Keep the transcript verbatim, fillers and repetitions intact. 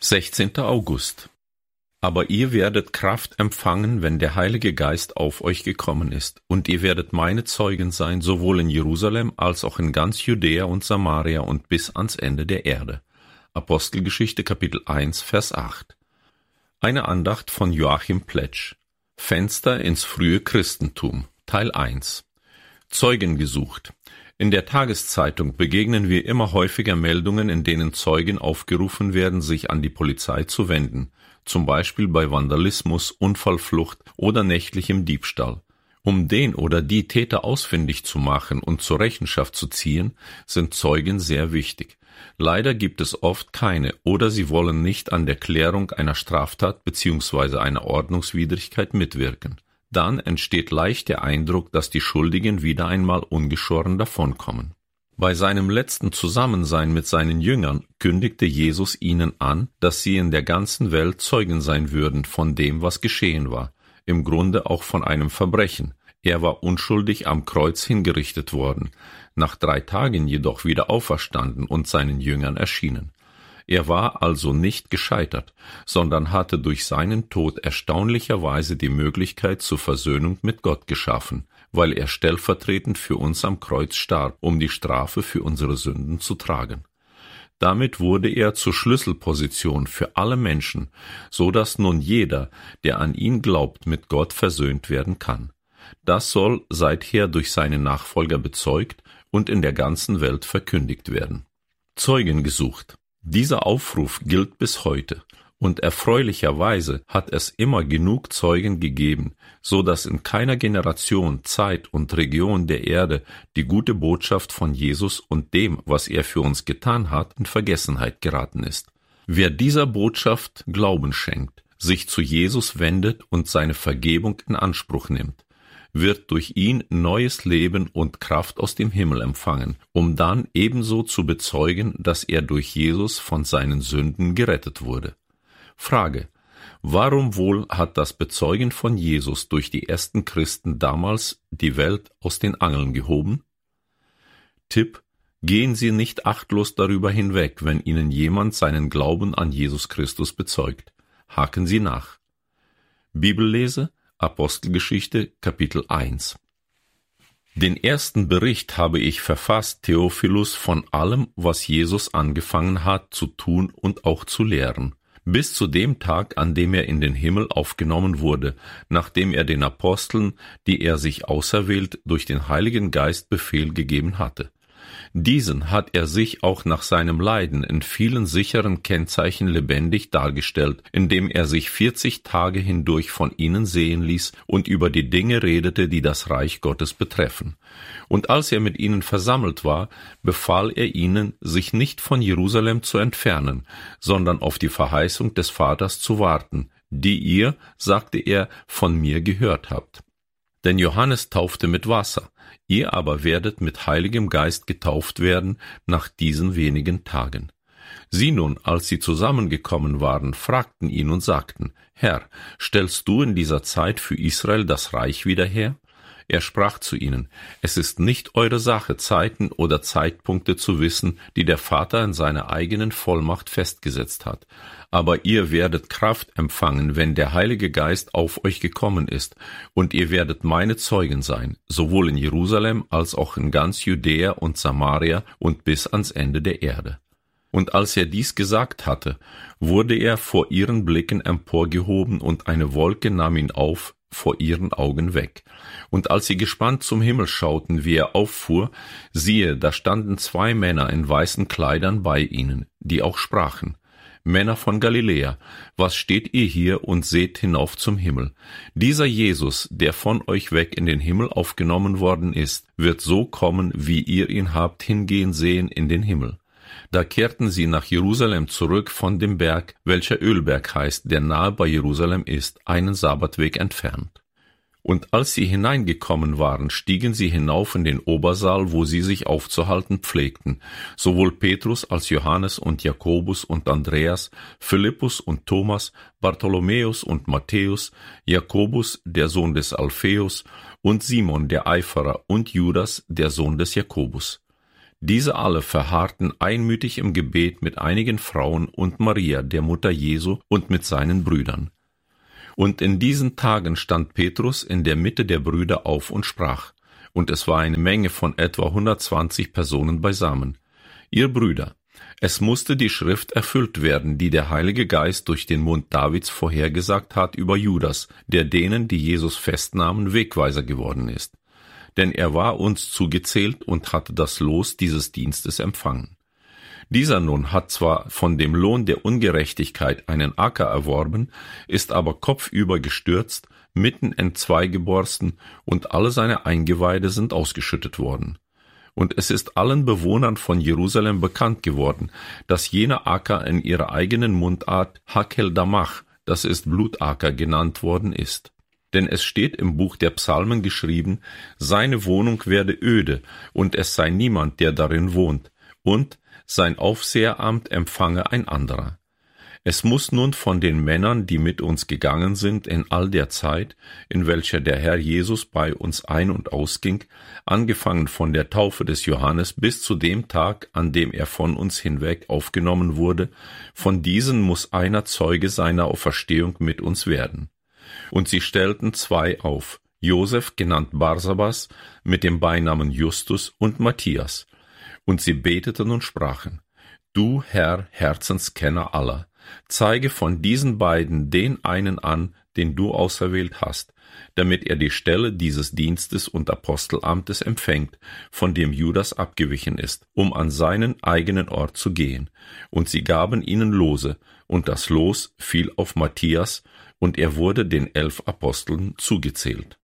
sechzehnter August. Aber ihr werdet Kraft empfangen, wenn der Heilige Geist auf euch gekommen ist, und ihr werdet meine Zeugen sein, sowohl in Jerusalem als auch in ganz Judäa und Samaria und bis ans Ende der Erde. Apostelgeschichte Kapitel eins, Vers acht. Eine Andacht von Joachim Pletsch. Fenster ins frühe Christentum. Teil eins. Zeugen gesucht. In der Tageszeitung begegnen wir immer häufiger Meldungen, in denen Zeugen aufgerufen werden, sich an die Polizei zu wenden, zum Beispiel bei Vandalismus, Unfallflucht oder nächtlichem Diebstahl. Um den oder die Täter ausfindig zu machen und zur Rechenschaft zu ziehen, sind Zeugen sehr wichtig. Leider gibt es oft keine oder sie wollen nicht an der Klärung einer Straftat bzw. einer Ordnungswidrigkeit mitwirken. Dann entsteht leicht der Eindruck, dass die Schuldigen wieder einmal ungeschoren davonkommen. Bei seinem letzten Zusammensein mit seinen Jüngern kündigte Jesus ihnen an, dass sie in der ganzen Welt Zeugen sein würden von dem, was geschehen war, im Grunde auch von einem Verbrechen. Er war unschuldig am Kreuz hingerichtet worden, nach drei Tagen jedoch wieder auferstanden und seinen Jüngern erschienen. Er war also nicht gescheitert, sondern hatte durch seinen Tod erstaunlicherweise die Möglichkeit zur Versöhnung mit Gott geschaffen, weil er stellvertretend für uns am Kreuz starb, um die Strafe für unsere Sünden zu tragen. Damit wurde er zur Schlüsselposition für alle Menschen, so dass nun jeder, der an ihn glaubt, mit Gott versöhnt werden kann. Das soll seither durch seine Nachfolger bezeugt und in der ganzen Welt verkündigt werden. Zeugen gesucht. Dieser Aufruf gilt bis heute, und erfreulicherweise hat es immer genug Zeugen gegeben, so dass in keiner Generation, Zeit und Region der Erde die gute Botschaft von Jesus und dem, was er für uns getan hat, in Vergessenheit geraten ist. Wer dieser Botschaft Glauben schenkt, sich zu Jesus wendet und seine Vergebung in Anspruch nimmt, wird durch ihn neues Leben und Kraft aus dem Himmel empfangen, um dann ebenso zu bezeugen, dass er durch Jesus von seinen Sünden gerettet wurde. Frage: Warum wohl hat das Bezeugen von Jesus durch die ersten Christen damals die Welt aus den Angeln gehoben? Tipp: Gehen Sie nicht achtlos darüber hinweg, wenn Ihnen jemand seinen Glauben an Jesus Christus bezeugt. Haken Sie nach. Bibellese: Apostelgeschichte, Kapitel eins. Den ersten Bericht habe ich verfasst, Theophilus, von allem, was Jesus angefangen hat zu tun und auch zu lehren, bis zu dem Tag, an dem er in den Himmel aufgenommen wurde, nachdem er den Aposteln, die er sich auserwählt, durch den Heiligen Geist Befehl gegeben hatte. Diesen hat er sich auch nach seinem Leiden in vielen sicheren Kennzeichen lebendig dargestellt, indem er sich vierzig Tage hindurch von ihnen sehen ließ und über die Dinge redete, die das Reich Gottes betreffen. Und als er mit ihnen versammelt war, befahl er ihnen, sich nicht von Jerusalem zu entfernen, sondern auf die Verheißung des Vaters zu warten, die ihr, sagte er, von mir gehört habt. Denn Johannes taufte mit Wasser, ihr aber werdet mit Heiligem Geist getauft werden nach diesen wenigen Tagen. Sie nun, als sie zusammengekommen waren, fragten ihn und sagten: Herr, stellst du in dieser Zeit für Israel das Reich wieder her? Er sprach zu ihnen: Es ist nicht eure Sache, Zeiten oder Zeitpunkte zu wissen, die der Vater in seiner eigenen Vollmacht festgesetzt hat. Aber ihr werdet Kraft empfangen, wenn der Heilige Geist auf euch gekommen ist, und ihr werdet meine Zeugen sein, sowohl in Jerusalem als auch in ganz Judäa und Samaria und bis ans Ende der Erde. Und als er dies gesagt hatte, wurde er vor ihren Blicken emporgehoben, und eine Wolke nahm ihn auf, vor ihren Augen weg. Und als sie gespannt zum Himmel schauten, wie er auffuhr, siehe, da standen zwei Männer in weißen Kleidern bei ihnen, die auch sprachen: Männer von Galiläa, was steht ihr hier und seht hinauf zum Himmel? Dieser Jesus, der von euch weg in den Himmel aufgenommen worden ist, wird so kommen, wie ihr ihn habt hingehen sehen in den Himmel. Da kehrten sie nach Jerusalem zurück von dem Berg, welcher Ölberg heißt, der nahe bei Jerusalem ist, einen Sabbatweg entfernt. Und als sie hineingekommen waren, stiegen sie hinauf in den Obersaal, wo sie sich aufzuhalten pflegten, sowohl Petrus als Johannes und Jakobus und Andreas, Philippus und Thomas, Bartholomäus und Matthäus, Jakobus, der Sohn des Alpheus, und Simon der Eiferer und Judas, der Sohn des Jakobus. Diese alle verharrten einmütig im Gebet mit einigen Frauen und Maria, der Mutter Jesu, und mit seinen Brüdern. Und in diesen Tagen stand Petrus in der Mitte der Brüder auf und sprach, und es war eine Menge von etwa hundertzwanzig Personen beisammen: Ihr Brüder, es musste die Schrift erfüllt werden, die der Heilige Geist durch den Mund Davids vorhergesagt hat über Judas, der denen, die Jesus festnahmen, Wegweiser geworden ist. Denn er war uns zugezählt und hatte das Los dieses Dienstes empfangen. Dieser nun hat zwar von dem Lohn der Ungerechtigkeit einen Acker erworben, ist aber kopfüber gestürzt, mitten entzwei geborsten, und alle seine Eingeweide sind ausgeschüttet worden. Und es ist allen Bewohnern von Jerusalem bekannt geworden, dass jener Acker in ihrer eigenen Mundart Hakel Damach, das ist Blutacker, genannt worden ist. Denn es steht im Buch der Psalmen geschrieben, seine Wohnung werde öde, und es sei niemand, der darin wohnt, und sein Aufseheramt empfange ein anderer. Es muss nun von den Männern, die mit uns gegangen sind in all der Zeit, in welcher der Herr Jesus bei uns ein- und ausging, angefangen von der Taufe des Johannes bis zu dem Tag, an dem er von uns hinweg aufgenommen wurde, von diesen muss einer Zeuge seiner Auferstehung mit uns werden. Und sie stellten zwei auf, Josef, genannt Barsabas, mit dem Beinamen Justus, und Matthias. Und sie beteten und sprachen: Du, Herr, Herzenskenner aller, zeige von diesen beiden den einen an, den du auserwählt hast, damit er die Stelle dieses Dienstes und Apostelamtes empfängt, von dem Judas abgewichen ist, um an seinen eigenen Ort zu gehen. Und sie gaben ihnen Lose, und das Los fiel auf Matthias, und er wurde den elf Aposteln zugezählt.